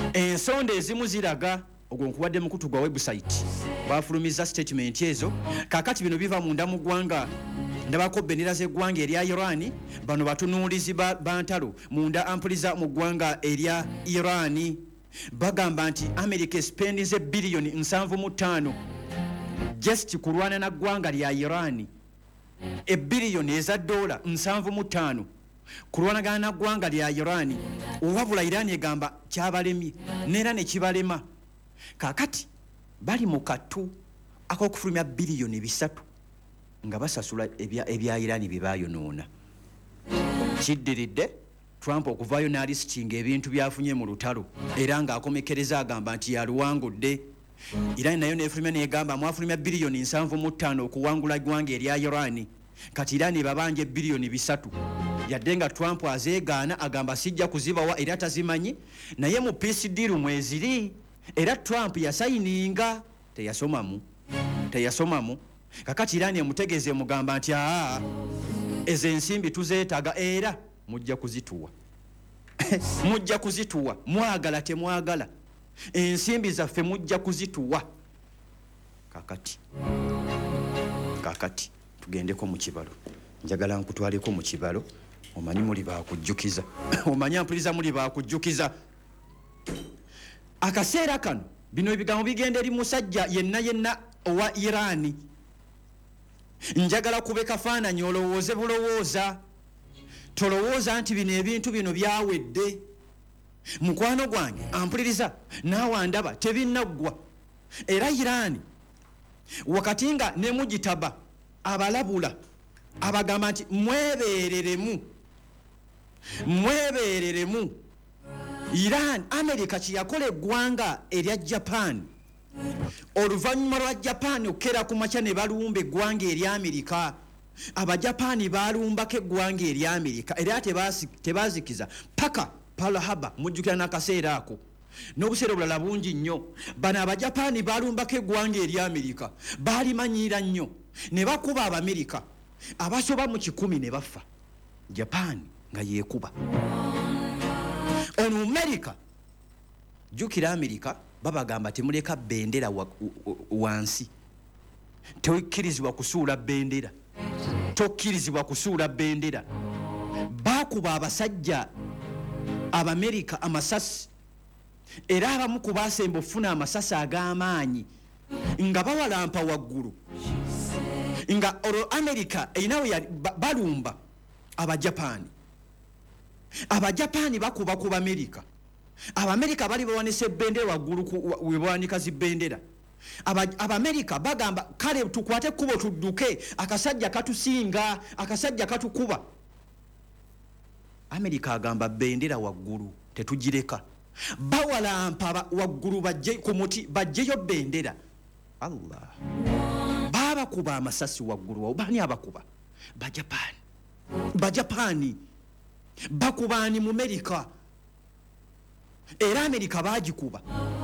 ensonda ezimu ziraga ogwo nkuwadde mukutu gwa website bafulumiza statement ezo kakati bino biva munda mu ggwanga ndabako bendera z'eggwanga erya Iran bano batunuulizi bantalo munda ampuliza mu ggwanga erya Iran bagamba nti America spendinze billioni 7.5 just kulwana na ggwanga lya Iran ebillioni eza dola 7.5 kulwanagana na ggwanga lya Iran wabula Iran egamba kyabalemye nera ne kibalema kakati bali mu katu ak'okufulumya billioni 3 nga basasula ebya Iran bye bayonoona kiddiridde Trump okuvaayo n'alistinga ebintu byafunye mu lutalo era ng'akomekereza agamba nti yaluwangudde Iran nayo nefulumya negamba mwafulumya billioni 7.5 okuwangula ggwanga erya Iran kati Iran babanje billioni 3 yadde nga Trump azeegaana agamba sijja kuzibawa era tazimanyi naye mu peace deal mweziri era Trump yasayininga teyasomamu kakati Iran emutegeze mugamba nti ezo ensimbi tuzeetaga era mujja kuzituwa mujja kuzituwa mwagala temwagala ensimbi zaffe mujja kuzituwa kakati tugendeko mu kibalo njagala nkutwaleko mu kibalo omanyi muli bakujjukiza omanyi ampuliza muli bakujjukiza akaseera kano bino ebigambo bigenda eri musajja yenna owa Iran njagala kube kafaananyi olowooze bulowooza tolowooza nti bino ebintu bino byawedde mukwano gwange ampuliriza naawe ndaba tebinnaggwa era Iran wakati nga ne mugitaba abalabula abagamba nti mwebeereremu Iran America kiyakola eggwanga erya Japan oluvannyuma lwa Japan okera ku makya ne balumba eggwanga erya America abajapani balumbako eggwanga erya America era tebazikiza paka Pearl Harbor mujjukira n'akaseera ako n'obuseera obulala bungi nnyo bano abajapani balumbako eggwanga erya America baalimanyiira nnyo ne bakuba Abamerika abasoba mu 10 ne bafa Japan nga yeekuba ono America jjukira America babagamba temuleka bendera wansi tokkirizibwa kusuula bendera tokkirizibwa kusuula bendera bakuba abasajja Abamerika amasasi era abamu ku baasemba ofuna amasasi ag'amaanyi nga bawalampa waggulu nga America erinawe balumba Abajapani bakuba ku America Abamerika bali bawanise bendera waggulu we bawanika zibendera Abamerika bagamba kale tukwate kubo tudduke akasajja katusinga akasajja katukuba America agamba bendera waggulu tetugireka bawalampa waggulu bajje ku muti bajjeyo bendera Allah baba kuba amasasi waggulu obani abakuba Bajapani bakubani mu America era America bagikuba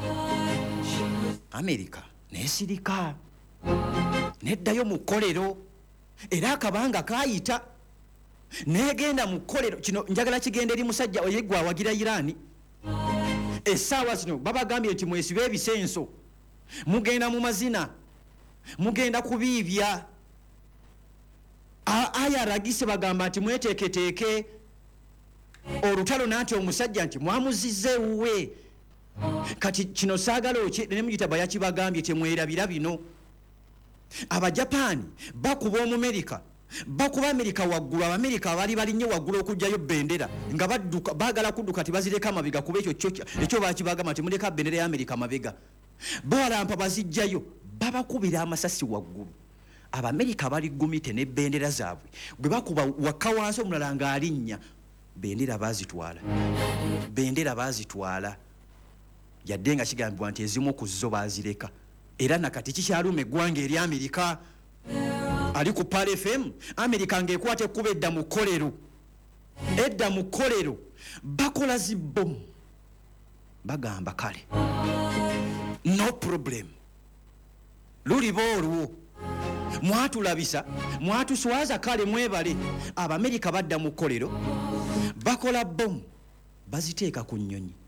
America nesirika neddayo mu kkolero era akabanga kayita negenda mu kkolero kino njagala kigenda eri musajja oyegwa wagira Iran essaawa zino babagambye nti mwesibe ebisenso mugenda mu mazina mugenda kubiibya aya ragise bagamba nti mweteeketeeke olutalo nanti omusajja nti mwamuzizze uwe kati kino saagala ne mugitaba yakibagambye temwerabira bino Abajapani bakuba America bakuba America waggulu Abamerika abali balinnyo waggulu okujjayo bendera nga badduka baagala kudduka tibazireka amabega kuba ekyo bakibagamba nti muleka bendera ya America amabega bawalampa bazijjayo babakubira amasasi waggulu Abamerika bali gumite ne bendera zaabwe gwe bakuba wakka wansi omulala ng'alinnya bendera bazitwala yadde nga kigambibwa nti ezimu ku zo bazireka era nakati kikyaluma eggwanga erya America ali ku Pal FM America ng'ekwata ekkuba edda mu kkolero bakola zibbomu bagamba kale no problem luliba olwo mwatulabisa mwatuswaza kale mwebale Abamerika badda mu kkolero bakola bomu baziteeka ku nnyonyi